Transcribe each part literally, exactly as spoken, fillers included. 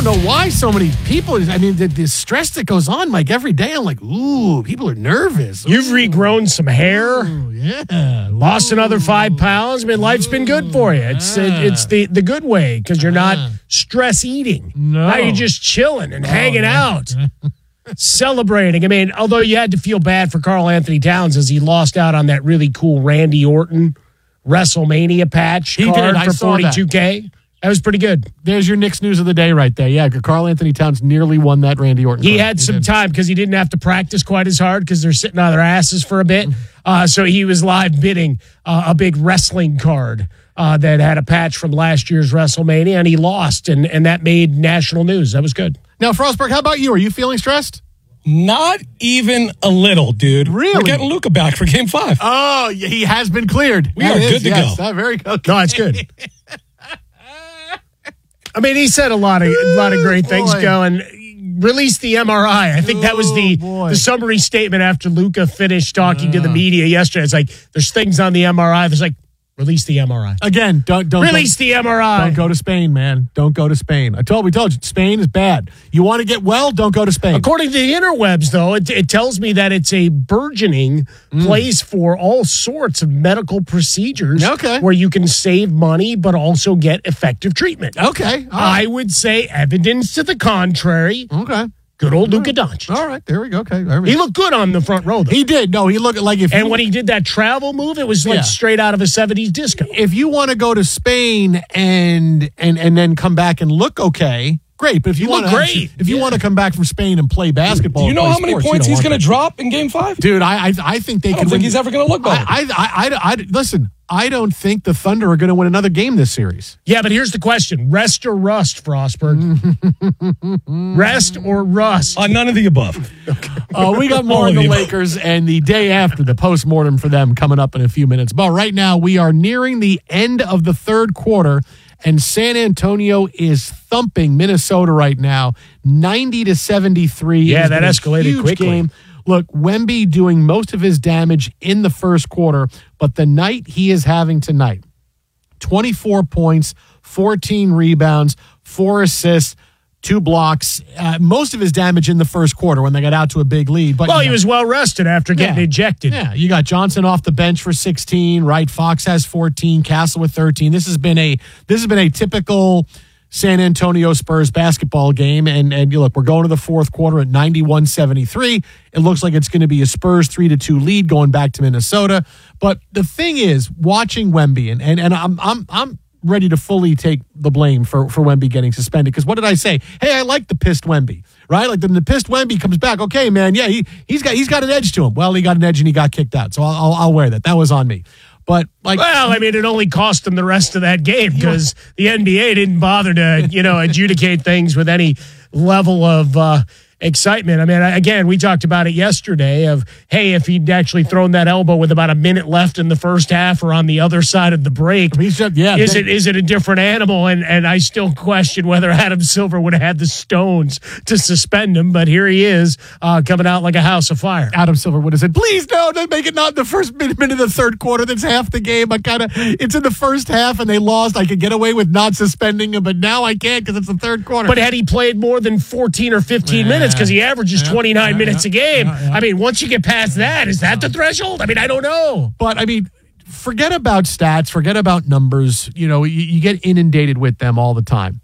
don't know why so many people, I mean, the, the stress that goes on, like every day, I'm like, ooh, people are nervous. You've Ooh. regrown some hair. Ooh, yeah. Lost Ooh. another five pounds. I mean, life's been good for you. It's Yeah. it, it's the, the good way because you're not Yeah. stress eating. No. Now you're just chilling and Oh, hanging yeah. out. Celebrating. I mean, although you had to feel bad for Karl Anthony Towns as he lost out on that really cool Randy Orton WrestleMania patch He card did. I for saw that. forty-two K. That was pretty good. There's your Knicks news of the day right there. Yeah, Karl Anthony Towns nearly won that Randy Orton. He card. had some did. time because he didn't have to practice quite as hard because they're sitting on their asses for a bit. Uh, so he was live bidding uh, a big wrestling card uh, that had a patch from last year's WrestleMania, and he lost, and, and that made national news. That was good. Now, Frostberg, how about you? Are you feeling stressed? Not even a little, dude. Really? We're getting Luka back for game five. Oh, yeah, he has been cleared. We are That is, good to yes. go. Uh, very good. No, it's good. I mean, he said a lot of a lot of great things Boy. going. Release the M R I. I think that was the, Oh, boy. the summary statement after Luka finished talking to the media yesterday. It's like, there's things on the M R I. There's like, release the M R I. Again, don't don't Release the M R I. Don't go to Spain, man. Don't go to Spain. I told we told you Spain is bad. You want to get well? Don't go to Spain. According to the interwebs, though, it, it tells me that it's a burgeoning Mm. place for all sorts of medical procedures Okay. where you can save money but also get effective treatment. Okay. All I right. would say evidence to the contrary. Okay. Good old Luka Doncic. All right. There we go. Okay. There we He go. looked good on the front row, though. He did. No, he looked like if and you, when he did that travel move, it was like Yeah. straight out of a seventies disco. if you want to go to Spain and and and then come back and look okay, great. But if you, You want look to great. actually- if you Yeah. want to come back from Spain and play basketball, Do you and know play how many sports, you points don't he's want going to that. drop in game five? Dude, I I, I think they I can don't think win. he's ever going to look better. I, I, I, I, listen, I don't think the Thunder are going to win another game this series. Yeah, but here's the question. Rest or rust, Frostberg? Rest or rust? Uh, none of the above. Uh, we got more All on of the you. Lakers and the day after, the postmortem for them coming up in a few minutes. But right now, we are nearing the end of the third quarter, and San Antonio is thumping Minnesota right now, ninety to seventy-three. Yeah, It's that been a escalated huge quickly. Game. Look, Wemby doing most of his damage in the first quarter, but the night he is having tonight, twenty-four points, fourteen rebounds, four assists, two blocks, uh, most of his damage in the first quarter when they got out to a big lead. But Well, you he know, was well rested after getting Yeah. ejected. yeah, you got Johnson off the bench for sixteen, right? Fox has fourteen, Castle with thirteen. This has been a this has been a typical San Antonio Spurs basketball game, and and you look, we're going to the fourth quarter at ninety-one seventy-three. It looks like it's going to be a Spurs three to two lead going back to Minnesota. But the thing is, watching Wemby, and and, and I'm I'm I'm ready to fully take the blame for, for Wemby getting suspended. Because what did I say? Hey, I like the pissed Wemby, right? Like the, the pissed Wemby comes back. Okay, man, yeah, he he's got he's got an edge to him. Well, he got an edge and he got kicked out. So I'll I'll, I'll wear that. That was on me. But like, Well, I mean, it only cost them the rest of that game because the N B A didn't bother to, you know, adjudicate things with any level of uh, excitement. I mean, again, we talked about it yesterday of, hey, if he'd actually thrown that elbow with about a minute left in the first half or on the other side of the break, he's just, yeah, is they- it is it a different animal? And and I still question whether Adam Silver would have had the stones to suspend him, but here he is uh, coming out like a house of fire. Adam Silver would have said, please no, don't make it not in the first minute, minute of the third quarter. That's half the game. I kind of, it's in the first half and they lost. I could get away with not suspending him, but now I can't because it's the third quarter. But had he played more than fourteen or fifteen Yeah. minutes, because he averages Yeah. twenty-nine Yeah. minutes a Yeah. game, Yeah. Yeah. I mean, once you get past that, is that the threshold? I mean, I don't know. But I mean, forget about stats, forget about numbers. You know, you, you get inundated with them all the time.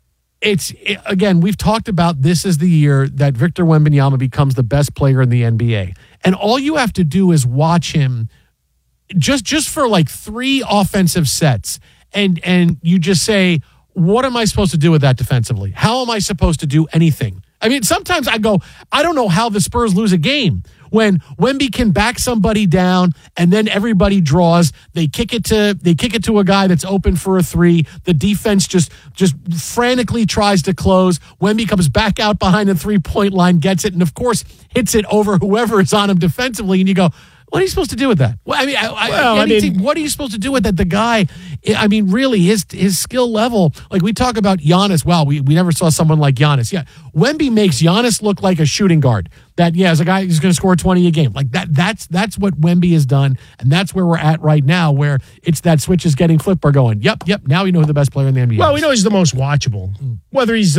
It's it, again, we've talked about this is the year that Victor Wembanyama becomes the best player in the N B A, and all you have to do is watch him just just for like three offensive sets, and and you just say, what am I supposed to do with that defensively? How am I supposed to do anything? I mean, sometimes I go, I don't know how the Spurs lose a game when Wemby can back somebody down and then everybody draws. They kick it to they kick it to a guy that's open for a three. The defense just just frantically tries to close. Wemby comes back out behind the three point line, gets it, and of course hits it over whoever is on him defensively. And you go, what are you supposed to do with that? Well, I mean, I, Well, I, I mean- anything, what are you supposed to do with that? The guy, I mean, really, his his skill level, like we talk about Giannis. Wow, we, we never saw someone like Giannis. Yeah, Wemby makes Giannis look like a shooting guard. That, yeah, as a guy who's going to score twenty a game. Like that. That's that's what Wemby has done, and that's where we're at right now, where it's that switch is getting flipped. We're going, yep, yep. Now we know who the best player in the N B A Well, is. we know he's the most watchable. Whether he's